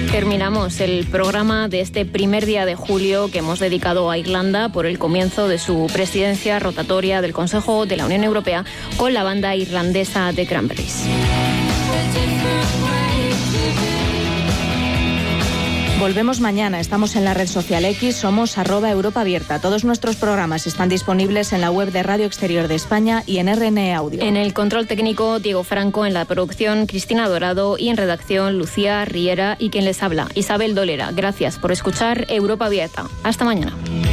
Terminamos el programa de este primer día de julio que hemos dedicado a Irlanda por el comienzo de su presidencia rotatoria del Consejo de la Unión Europea con la banda irlandesa The Cranberries. Volvemos mañana, estamos en la red social X, somos @EuropaAbierta. Todos nuestros programas están disponibles en la web de Radio Exterior de España y en RNE Audio. En el control técnico, Diego Franco, en la producción, Cristina Dorado y en redacción, Lucía Riera y quien les habla, Isabel Dolera. Gracias por escuchar Europa Abierta. Hasta mañana.